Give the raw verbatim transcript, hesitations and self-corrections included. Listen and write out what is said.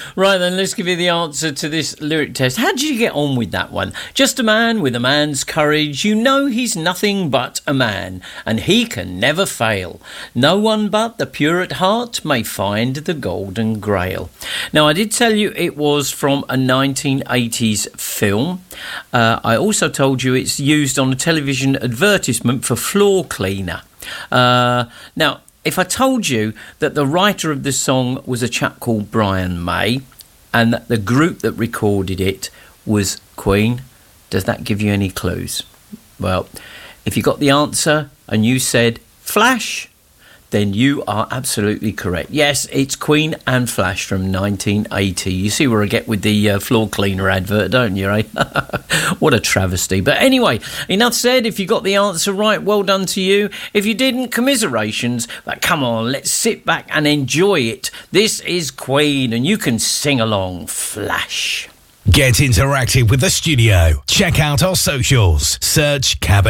Right then, let's give you the answer to this lyric test. How did you get on with that one? Just a man with a man's courage. You know he's nothing but a man, and he can never fail. No one but the pure at heart may find the golden grail. Now, I did tell you it was from a nineteen eighties film. Uh, I also told you it's used on a television advertisement for floor cleaner. Uh, now, if I told you that the writer of the song was a chap called Brian May and that the group that recorded it was Queen, does that give you any clues? Well, if you got the answer and you said Flash, then you are absolutely correct. Yes, it's Queen and Flash from nineteen eighty. You see where I get with the uh, floor cleaner advert, don't you, eh? What a travesty. But anyway, enough said. If you got the answer right, well done to you. If you didn't, commiserations. But come on, let's sit back and enjoy it. This is Queen, and you can sing along. Flash. Get interactive with the studio. Check out our socials. Search Cabin